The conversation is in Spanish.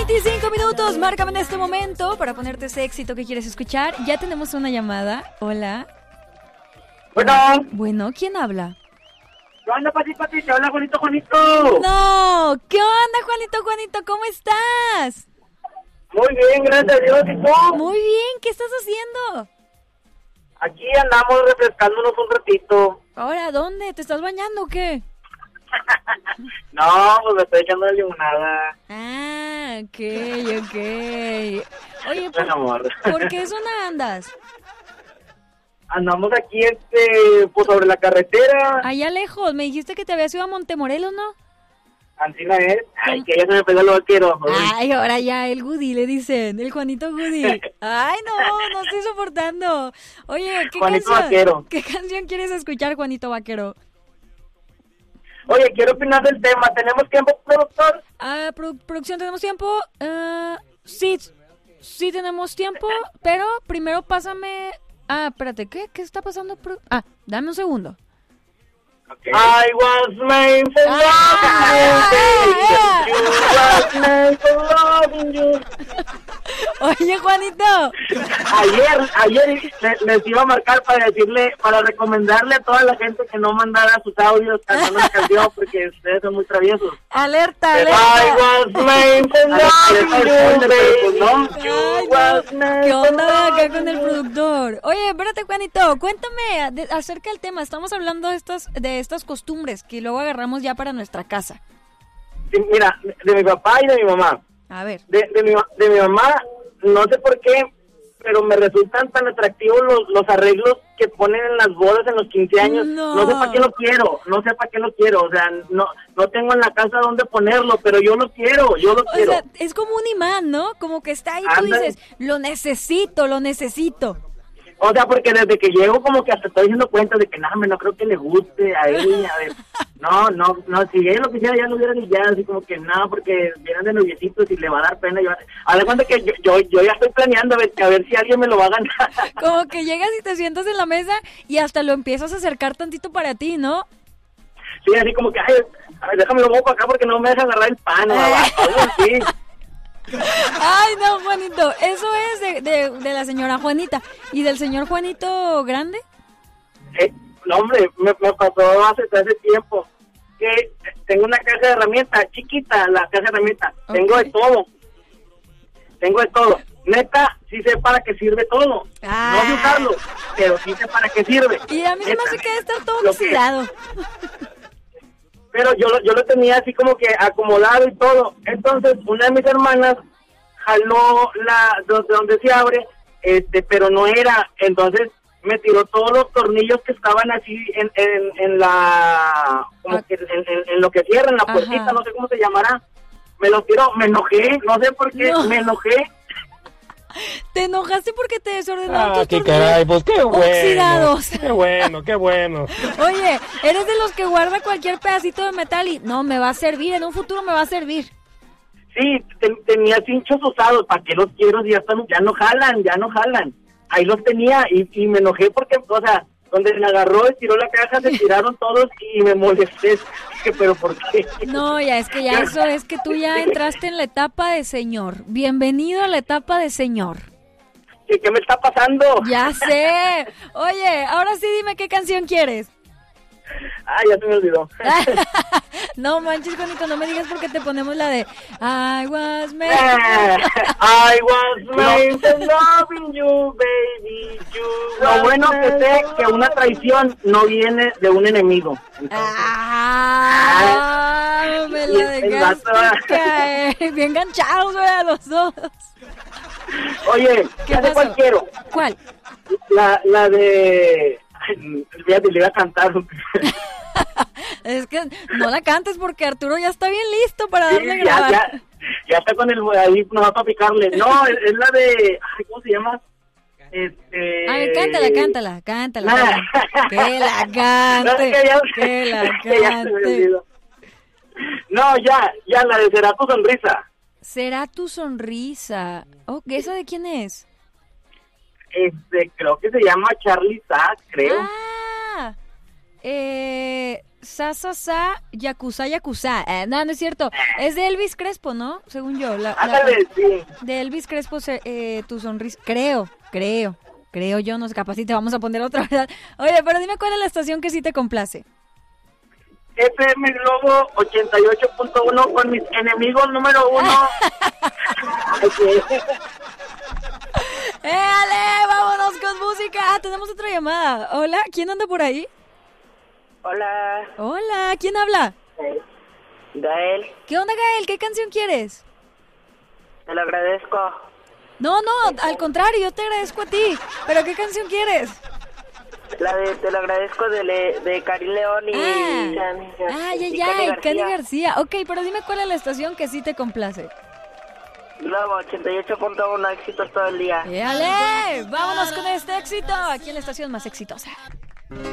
25 minutos, márcame en este momento para ponerte ese éxito que quieres escuchar. Ya tenemos una llamada. Hola. Bueno, ¿quién habla? ¿Qué onda, Pati? Te habla Juanito. No, ¿qué onda, Juanito? ¿Cómo estás? Muy bien, gracias a Dios. ¿Y tú? Muy bien, ¿qué estás haciendo? Aquí andamos refrescándonos un ratito. Ahora, ¿dónde? ¿Te estás bañando o qué? No, pues me estoy echando la limonada. Ah, ok. Oye, Buen amor. ¿por qué zona andas? Andamos aquí, pues sobre la carretera. Allá lejos, me dijiste que te habías ido a Montemorelos, ¿no? Antina es. Ay, que ya se me pegó el vaquero. Ay, ahora ya, el Goody le dicen, el Juanito Goody. Ay, no estoy soportando. Oye, Juanito Vaquero. ¿Qué canción quieres escuchar, Juanito Vaquero? Oye, quiero opinar del tema. ¿Tenemos tiempo, productor? Producción, ¿tenemos tiempo? Sí tenemos tiempo, pero primero pásame... espérate, ¿qué está pasando? Dame un segundo. Okay. I was made for loving you. Oye, Juanito. Ayer les iba a marcar para recomendarle a toda la gente que no mandara sus audios cantando la canción porque ustedes son muy traviesos. Alerta. I was made for loving you. ¿Qué onda acá con el productor? Oye, espérate, Juanito, cuéntame acerca del tema. Estamos hablando de estas costumbres que luego agarramos ya para nuestra casa. Sí, mira, de mi papá y de mi mamá. A ver. De mi mamá, no sé por qué, pero me resultan tan atractivos los arreglos que ponen en las bodas, en los 15 años. No sé para qué lo quiero, o sea, no tengo en la casa dónde ponerlo, pero yo lo quiero. O sea, es como un imán, ¿no? Como que está ahí, tú dices, lo necesito. O sea, porque desde que llego como que hasta estoy haciendo cuenta de que no creo que le guste a él, a ver. No, si él lo quisiera ya lo hubiera ya así como que no, porque vienen de noviecitos y le va a dar pena. A ver, cuenta que yo ya estoy planeando a ver si alguien me lo va a ganar. Como que llegas y te sientas en la mesa y hasta lo empiezas a acercar tantito para ti, ¿no? Sí, así como que, a ver, déjame lo muevo acá porque no me deja agarrar el pan o algo así. Ay, no, Juanito, eso es de la señora Juanita. ¿Y del señor Juanito grande? No, hombre, me pasó hace tiempo que tengo una caja de herramientas chiquita, la caja de herramientas. Okay. Tengo de todo. Neta, sí sé para qué sirve todo. No sé usarlo, pero sí sé para qué sirve. Y a mí se me hace que debe estar todo oxidado. Pero yo lo tenía así como que acomodado y todo. Entonces, una de mis hermanas jaló donde se abre, pero no era. Entonces, me tiró todos los tornillos que estaban así en la... como que en lo que cierran la puertita, no sé cómo se llamará. Me los tiró, me enojé, no sé por qué, me enojé. ¿Te enojaste porque te desordenaron tus tornillos? Caray, pues qué bueno. Oxidados. Qué bueno. Oye, eres de los que guarda cualquier pedacito de metal y no, me va a servir, en un futuro me va a servir. Sí, tenía cinchos usados, ¿para qué los quiero? Ya no jalan. Ahí los tenía y me enojé porque, o sea, donde me agarró y tiró la caja, se tiraron todos y me molesté. ¿Pero por qué? No, ya es que ya eso es que tú ya entraste en la etapa de señor. Bienvenido a la etapa de señor. ¿Qué me está pasando? Ya sé. Oye, ahora sí dime qué canción quieres. Ya se me olvidó. No manches, Juanito, no me digas porque te ponemos la de I was made for loving you, baby. Lo bueno que sé que una traición no viene de un enemigo. Me la dejaste caer. Bien enganchados, güey, a los dos. Oye, ¿qué pasó? ¿Cuál quiero? ¿Cuál? La de... Fíjate, le iba a cantar. Es que no la cantes porque Arturo ya está bien listo para darle a grabar. Ya está con el ahí, no va para picarle. No, es la de... ¿cómo se llama? A ver, cántala. Que la cante. Que la cante. No, ya, la de Será tu sonrisa. Será tu sonrisa. ¿Esa de quién es? Creo que se llama Charly Sack, creo. Sa, Yakuza, Yakuza. No, no es cierto. Es de Elvis Crespo, ¿no? Según yo. Ándale, sí. De Elvis Crespo, tu sonrisa. Creo yo, no sé, capaz si te vamos a poner otra, ¿verdad? Oye, pero dime cuál es la estación que sí te complace. FM Globo 88.1 con mis enemigos número 1. ¡Ale! ¡Vámonos con música! Tenemos otra llamada. Hola, ¿quién anda por ahí? Hola, Hola, ¿quién habla? Gael, ¿Qué onda, Gael? ¿Qué canción quieres? te lo agradezco. No, al contrario, yo te agradezco a ti. ¿Pero qué canción quieres? La de Te lo agradezco de Karim León y Candy García. Ok, pero dime cuál es la estación que sí te complace. Globo 88.1, éxitos todo el día. ¡Ale! ¡Vámonos con este éxito! Aquí en la estación más exitosa.